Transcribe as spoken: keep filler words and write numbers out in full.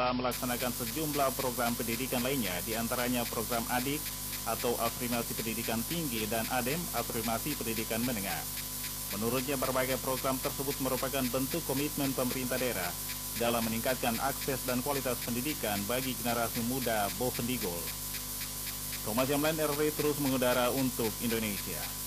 telah melaksanakan sejumlah program pendidikan lainnya, diantaranya program ADIK atau Afirmasi Pendidikan Tinggi dan ADEM, Afirmasi Pendidikan Menengah. Menurutnya, berbagai program tersebut merupakan bentuk komitmen pemerintah daerah dalam meningkatkan akses dan kualitas pendidikan bagi generasi muda Bovendigul. Thomas Yamlan, R R I terus mengudara untuk Indonesia.